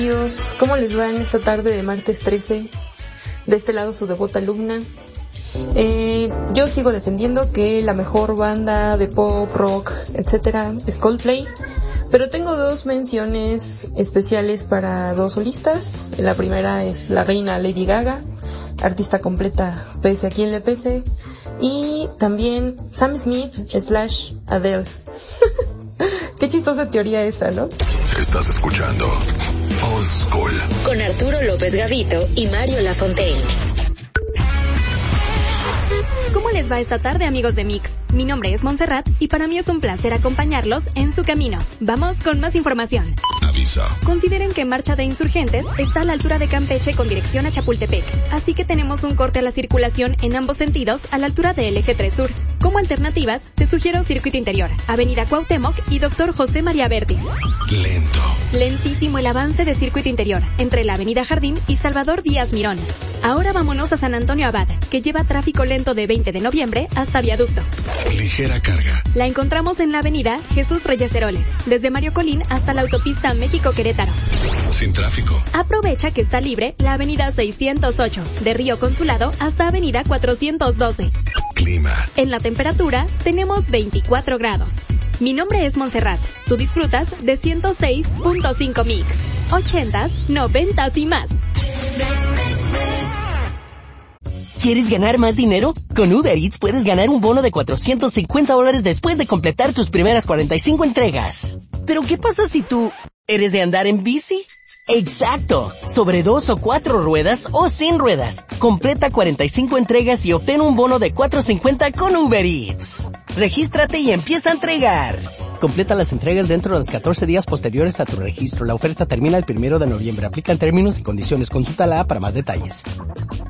Amigos, ¿cómo les va en esta tarde de martes 13? De este lado su devota alumna. Yo sigo defendiendo que la mejor banda de pop, rock, etcétera es Coldplay, pero tengo dos menciones especiales para dos solistas. La primera es la reina Lady Gaga, artista completa pese a quien le pese, y también Sam Smith / Adele. Qué chistosa teoría esa, ¿no? Estás escuchando Old School con Arturo López Gavito y Mario Lafontaine. ¿Cómo les va esta tarde, amigos de Mix? Mi nombre es Montserrat y para mí es un placer acompañarlos en su camino. Vamos con más información. Avisa. Consideren que Marcha de Insurgentes está a la altura de Campeche con dirección a Chapultepec, así que tenemos un corte a la circulación en ambos sentidos a la altura del Eje 3 Sur. Como alternativas, te sugiero Circuito Interior, Avenida Cuauhtémoc y Dr. José María Vértiz. Lento. Lentísimo el avance de Circuito Interior, entre la Avenida Jardín y Salvador Díaz Mirón. Ahora vámonos a San Antonio Abad, que lleva tráfico lento de 20 de noviembre hasta Viaducto. Ligera carga. La encontramos en la Avenida Jesús Reyes Heroles, desde Mario Colín hasta la autopista México-Querétaro. Sin tráfico. Aprovecha que está libre la Avenida 608, de Río Consulado hasta Avenida 412. Clima. En la temperatura tenemos 24 grados. Mi nombre es Montserrat. Tú disfrutas de 106.5 Mix. 80s, 90s y más. ¿Quieres ganar más dinero? Con Uber Eats puedes ganar un bono de $450 después de completar tus primeras 45 entregas. ¿Pero qué pasa si tú eres de andar en bici? ¡Exacto! Sobre 2 o 4 ruedas o sin ruedas. Completa 45 entregas y obtén un bono de $450 con Uber Eats. Regístrate y empieza a entregar. Completa las entregas dentro de los 14 días posteriores a tu registro. La oferta termina el 1 de noviembre. Aplican términos y condiciones. Consulta la app para más detalles.